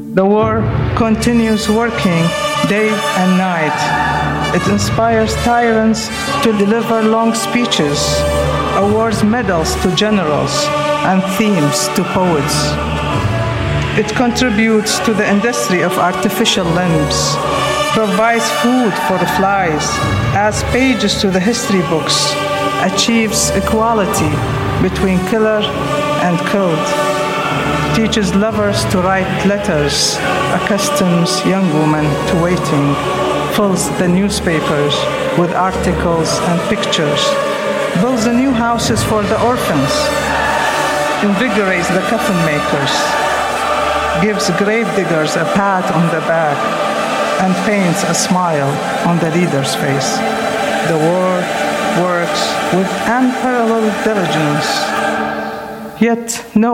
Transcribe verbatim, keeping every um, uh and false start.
The war continues working day and night. It inspires tyrants to deliver long speeches, awards medals to generals, and themes to poets. It contributes to the industry of artificial limbs, provides food for the flies, adds pages to the history books, achieves equality between killer and killed, teaches lovers to write letters, accustoms young women to waiting, fills the newspapers with articles and pictures, builds the new houses for the orphans, invigorates the coffin makers, gives grave diggers a pat on the back, and paints a smile on the leader's face. The war works with unparalleled diligence, yet no